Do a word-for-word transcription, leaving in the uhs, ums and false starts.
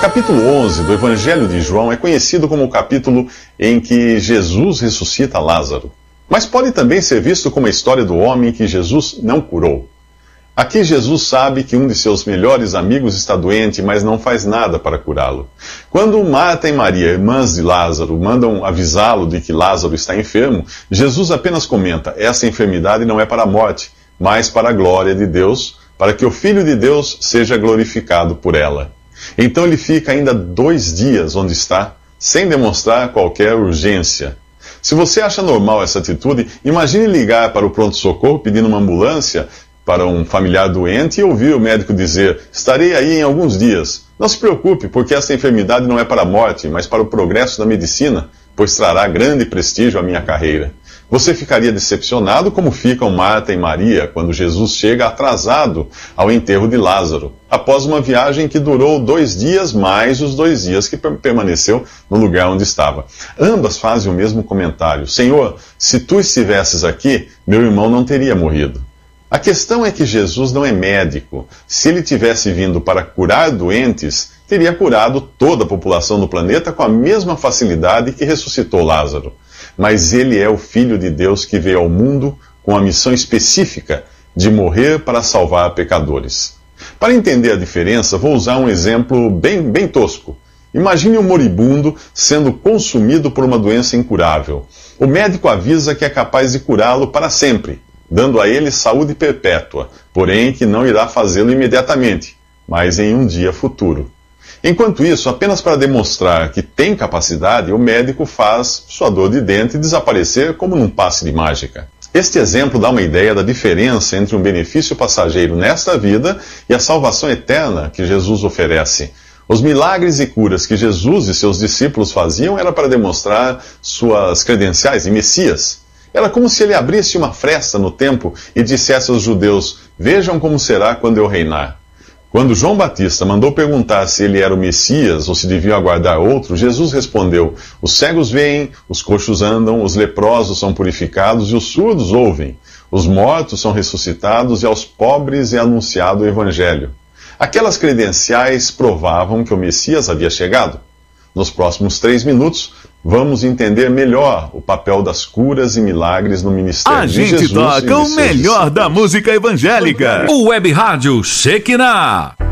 capítulo onze do Evangelho de João é conhecido como o capítulo em que Jesus ressuscita Lázaro. Mas pode também ser visto como a história do homem que Jesus não curou. Aqui Jesus sabe que um de seus melhores amigos está doente, mas não faz nada para curá-lo. Quando Marta e Maria, irmãs de Lázaro, mandam avisá-lo de que Lázaro está enfermo, Jesus apenas comenta: essa enfermidade não é para a morte, mas para a glória de Deus, para que o Filho de Deus seja glorificado por ela. Então ele fica ainda dois dias onde está, sem demonstrar qualquer urgência. Se você acha normal essa atitude, imagine ligar para o pronto-socorro pedindo uma ambulância para um familiar doente e ouvir o médico dizer: estarei aí em alguns dias. Não se preocupe, porque essa enfermidade não é para a morte, mas para o progresso da medicina, pois trará grande prestígio à minha carreira. Você ficaria decepcionado como ficam Marta e Maria quando Jesus chega atrasado ao enterro de Lázaro, após uma viagem que durou dois dias mais os dois dias que permaneceu no lugar onde estava. Ambas fazem o mesmo comentário: Senhor, se tu estivesses aqui, meu irmão não teria morrido. A questão é que Jesus não é médico. Se ele tivesse vindo para curar doentes, teria curado toda a população do planeta com a mesma facilidade que ressuscitou Lázaro. Mas ele é o Filho de Deus que veio ao mundo com a missão específica de morrer para salvar pecadores. Para entender a diferença, vou usar um exemplo bem, bem tosco. Imagine um moribundo sendo consumido por uma doença incurável. O médico avisa que é capaz de curá-lo para sempre, dando a ele saúde perpétua, porém que não irá fazê-lo imediatamente, mas em um dia futuro. Enquanto isso, apenas para demonstrar que tem capacidade, o médico faz sua dor de dente desaparecer como num passe de mágica. Este exemplo dá uma ideia da diferença entre um benefício passageiro nesta vida e a salvação eterna que Jesus oferece. Os milagres e curas que Jesus e seus discípulos faziam era para demonstrar suas credenciais de Messias. Era como se ele abrisse uma fresta no tempo e dissesse aos judeus: vejam como será quando eu reinar. Quando João Batista mandou perguntar se ele era o Messias ou se deviam aguardar outro, Jesus respondeu: os cegos veem, os coxos andam, os leprosos são purificados e os surdos ouvem. Os mortos são ressuscitados e aos pobres é anunciado o Evangelho. Aquelas credenciais provavam que o Messias havia chegado. Nos próximos três minutos, vamos entender melhor o papel das curas e milagres no ministério de Jesus. A gente toca o melhor da música evangélica. O Web Rádio Shekinah.